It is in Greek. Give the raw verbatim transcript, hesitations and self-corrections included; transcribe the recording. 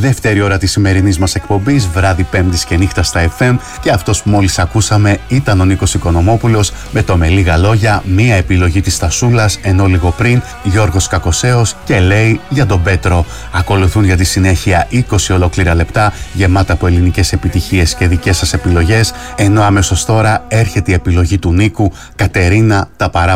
Δεύτερη ώρα της σημερινής μας εκπομπής, βράδυ Πέμπτης και νύχτα στα εφ εμ, και αυτός που μόλις ακούσαμε ήταν ο Νίκος Οικονομόπουλος με το «Με λίγα λόγια», μία επιλογή της Στασούλας, ενώ λίγο πριν Γιώργος Κακοσέος και λέει για τον Πέτρο. Ακολουθούν για τη συνέχεια είκοσι ολόκληρα λεπτά γεμάτα από ελληνικές επιτυχίες και δικές σας επιλογές, ενώ αμέσως τώρα έρχεται η επιλογή του Νίκου, Κατερίνα, τα παρά